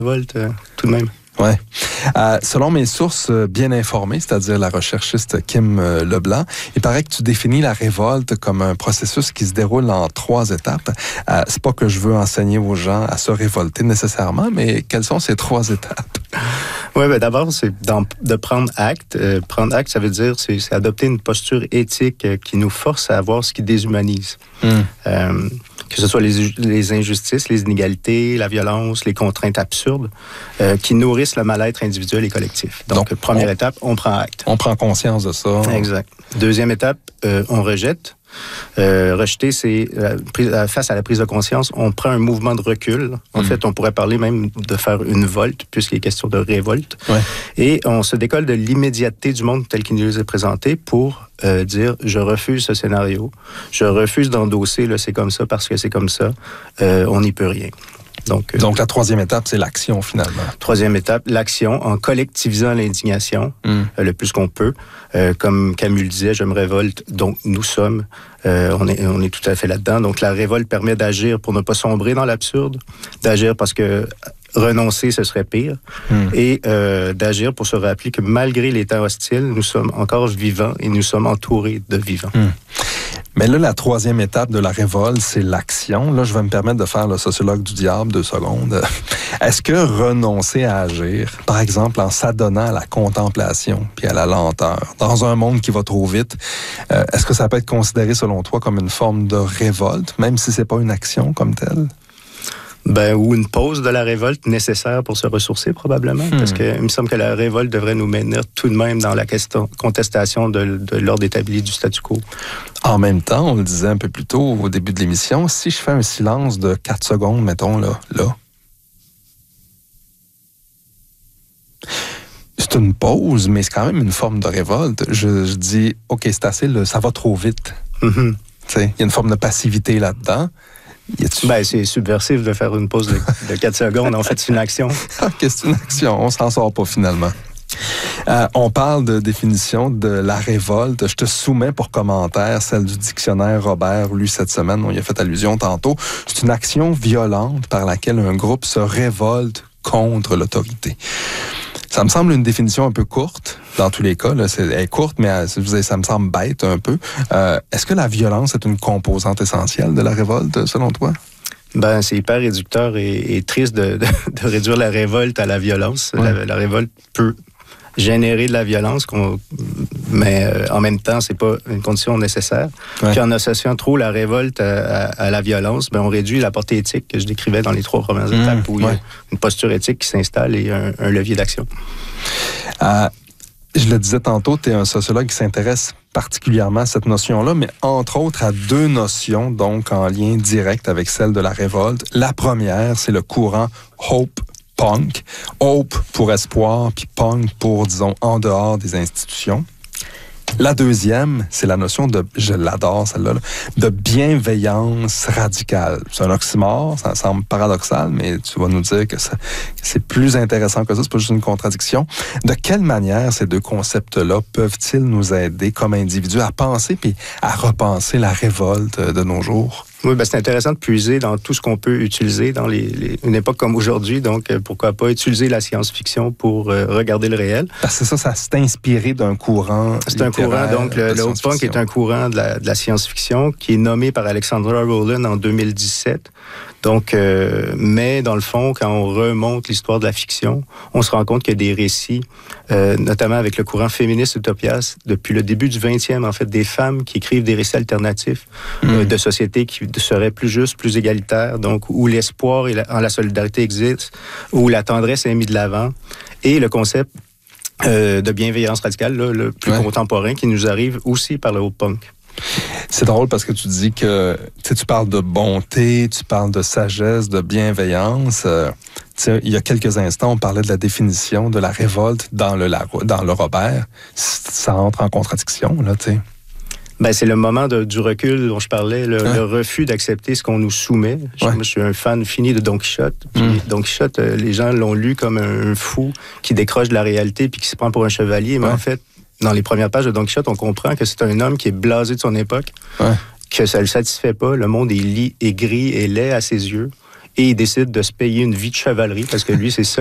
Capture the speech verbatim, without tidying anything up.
révolte, euh, tout de même. Oui. Euh, selon mes sources bien informées, c'est-à-dire la recherchiste Kim Leblanc, il paraît que tu définis la révolte comme un processus qui se déroule en trois étapes. Euh, c'est pas que je veux enseigner aux gens à se révolter nécessairement, mais quelles sont ces trois étapes? Oui, ben d'abord, c'est de prendre acte. Euh, prendre acte, ça veut dire c'est, c'est adopter une posture éthique euh, qui nous force à voir ce qui déshumanise. Mm. Euh, que ce soit les, les injustices, les inégalités, la violence, les contraintes absurdes, euh, qui nourrissent le mal-être individuel et collectif. Donc, Donc première on, étape, on prend acte. On prend conscience de ça. Exact. Deuxième étape, euh, on rejette. Euh, rejeter, c'est euh, face à la prise de conscience, on prend un mouvement de recul. En mmh. fait, on pourrait parler même de faire une volte, puisqu'il est question de révolte. Ouais. Et on se décolle de l'immédiateté du monde tel qu'il nous est présenté pour euh, dire « je refuse ce scénario, je refuse d'endosser le c'est comme ça parce que c'est comme ça, euh, on n'y peut rien ». Donc, euh, Donc, la troisième étape, c'est l'action, finalement. Troisième étape, l'action, en collectivisant l'indignation mm. euh, le plus qu'on peut. Euh, comme Camus le disait, je me révolte, donc nous sommes. Euh, on, est, on est tout à fait là-dedans. Donc, la révolte permet d'agir pour ne pas sombrer dans l'absurde, d'agir parce que renoncer, ce serait pire, mm. et euh, d'agir pour se rappeler que malgré les temps hostiles, nous sommes encore vivants et nous sommes entourés de vivants. Mm. Mais là, la troisième étape de la révolte, c'est l'action. Là, je vais me permettre de faire le sociologue du diable deux secondes. Est-ce que renoncer à agir, par exemple en s'adonnant à la contemplation puis à la lenteur, dans un monde qui va trop vite, euh, est-ce que ça peut être considéré, selon toi, comme une forme de révolte, même si c'est pas une action comme telle? Ben, ou une pause de la révolte nécessaire pour se ressourcer, probablement. Hmm. Parce qu'il me semble que la révolte devrait nous maintenir tout de même dans la question, contestation de, de l'ordre établi du statu quo. En même temps, on le disait un peu plus tôt au début de l'émission, si je fais un silence de quatre secondes, mettons, là, là, c'est une pause, mais c'est quand même une forme de révolte. Je, je dis, OK, c'est assez, là, ça va trop vite. Mm-hmm. Il y a une forme de passivité là-dedans. Ben, c'est subversif de faire une pause de, de quatre secondes. En fait, c'est une action. OK, c'est une action. On s'en sort pas finalement. Euh, on parle de définition de la révolte. Je te soumets pour commentaire celle du dictionnaire Robert lu cette semaine. On y a fait allusion tantôt. C'est une action violente par laquelle un groupe se révolte contre l'autorité. Ça me semble une définition un peu courte, dans tous les cas. Là, c'est, elle est courte, mais ça me semble bête un peu. Euh, est-ce que la violence est une composante essentielle de la révolte, selon toi? Ben, c'est hyper réducteur et, et triste de, de, de réduire la révolte à la violence. Ouais. La, la révolte peut générer de la violence, qu'on, mais euh, en même temps, c'est pas une condition nécessaire. Ouais. Puis en associant trop la révolte à, à, à la violence, ben on réduit la portée éthique que je décrivais dans les trois premières mmh, étapes, où ouais. il y a une posture éthique qui s'installe et un, un levier d'action. Euh, je le disais tantôt, tu es un sociologue qui s'intéresse particulièrement à cette notion-là, mais entre autres à deux notions, donc en lien direct avec celle de la révolte. La première, c'est le courant Hope Punk. Hope pour espoir, puis punk pour, disons, en dehors des institutions. La deuxième, c'est la notion de, je l'adore celle-là, de bienveillance radicale. C'est un oxymore, ça semble paradoxal, mais tu vas nous dire que, ça, que c'est plus intéressant que ça, c'est pas juste une contradiction. De quelle manière ces deux concepts-là peuvent-ils nous aider comme individus à penser puis à repenser la révolte de nos jours? Oui, ben c'est intéressant de puiser dans tout ce qu'on peut utiliser dans les, les, une époque comme aujourd'hui. Donc, euh, pourquoi pas utiliser la science-fiction pour euh, regarder le réel. Parce que ça, ça s'est inspiré d'un courant C'est un courant, donc le, le Hope-Punk est un courant de la, de la science-fiction qui est nommé par Alexandra Rowland en deux mille dix-sept. Donc, euh, mais dans le fond, quand on remonte l'histoire de la fiction, on se rend compte qu'il y a des récits, euh, notamment avec le courant féministe Utopias, depuis le début du vingtième, en fait, des femmes qui écrivent des récits alternatifs mmh. euh, de sociétés qui seraient plus justes, plus égalitaires, donc où l'espoir et la, en la solidarité existent, où la tendresse est mise de l'avant, et le concept euh, de bienveillance radicale, là, le plus ouais. contemporain, qui nous arrive aussi par le Hope-Punk. C'est drôle parce que tu dis que tu parles de bonté, tu parles de sagesse, de bienveillance. Euh, il y a quelques instants, on parlait de la définition de la révolte dans le, dans le Robert. Ça entre en contradiction, là, tu sais. Ben, c'est le moment de, du recul dont je parlais, le, hein? le refus d'accepter ce qu'on nous soumet. Je, ouais. Moi, je suis un fan fini de Don Quichotte. Puis mm. Don Quichotte, euh, les gens l'ont lu comme un, un fou qui décroche de la réalité puis qui se prend pour un chevalier. Mais ouais. en fait, dans les premières pages de Don Quichotte, on comprend que c'est un homme qui est blasé de son époque, ouais. que ça ne le satisfait pas. Le monde est, li, est gris et laid à ses yeux. et il décide de se payer une vie de chevalerie parce que lui, c'est ça